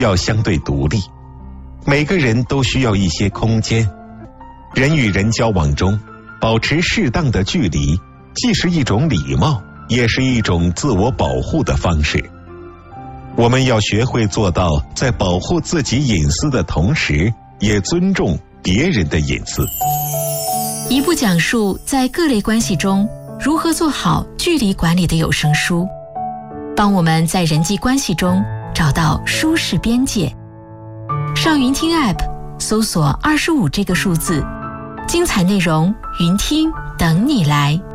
要相对独立，每个人都需要一些空间。人与人交往中，保持适当的距离，既是一种礼貌，也是一种自我保护的方式。我们要学会做到在保护自己隐私的同时，也尊重别人的隐私。 一部讲述在各类关系中如何做好距离管理的有声书，帮我们在人际关系中找到舒适边界。上云听 App 搜索25这个数字，精彩内容云听等你来。